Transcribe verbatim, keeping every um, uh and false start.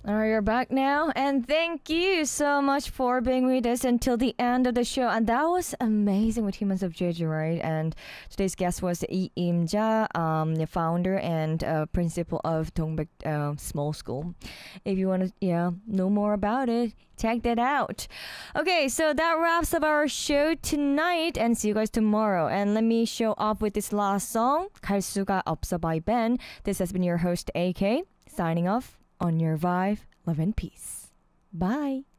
Alright, you're back now, and thank you so much for being with us until the end of the show. And that was amazing with Humans of Jeju, right? And today's guest was Lee Im-ja, um, the founder and uh, principal of Dongbek uh, Small School. If you want to, yeah, know more about it, check that out. Okay, so that wraps up our show tonight, and see you guys tomorrow. And let me show off with this last song, 갈 수가 없어 by Ben. This has been your host A K signing off. On your vibe, love and peace. Bye.